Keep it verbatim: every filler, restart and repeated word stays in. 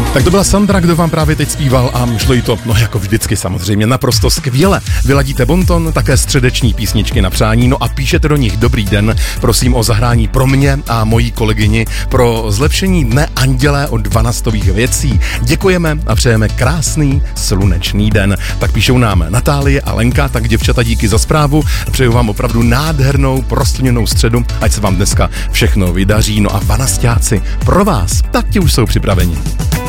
Tak to byla Sandra, kdo vám právě teď zpíval a šlo jí to, no jako vždycky samozřejmě, naprosto skvěle. Vyladíte bonton, také středeční písničky na přání, no a píšete do nich dobrý den, prosím o zahrání pro mě a mojí kolegyni pro zlepšení dne Andělé od dvanastových věcí. Děkujeme a přejeme krásný slunečný den. Tak píšou nám Natálie a Lenka, tak děvčata díky za zprávu, přeju vám opravdu nádhernou prosluněnou středu, ať se vám dneska všechno vydaří, no a vanasťáci pro vás, tak ti už jsou připraveni.